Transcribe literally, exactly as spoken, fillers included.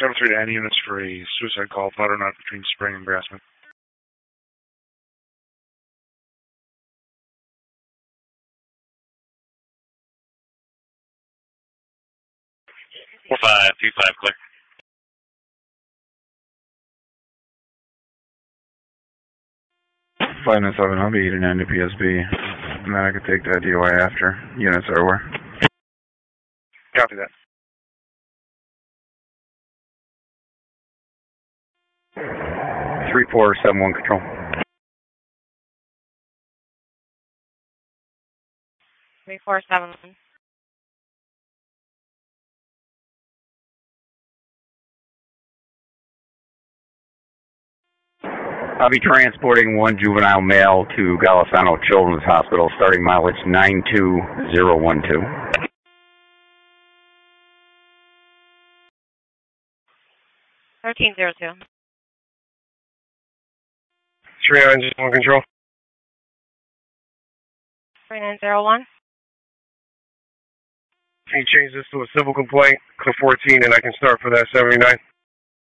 seven three to any units for a suicide call, butternut between Spring and Grassman. four five two five, clear. five nine seven, I'll be eighty-nine to P S B, and then I could take that D O I after. Units are where? Copy that. three four seven one, control. three four seven one. I'll be transporting one juvenile male to Golisano Children's Hospital, starting mileage nine two zero one two. thirteen zero two. three nine zero one, control. three nine zero one. Can you change this to a civil complaint, code fourteen, and I can start for that seventy-nine?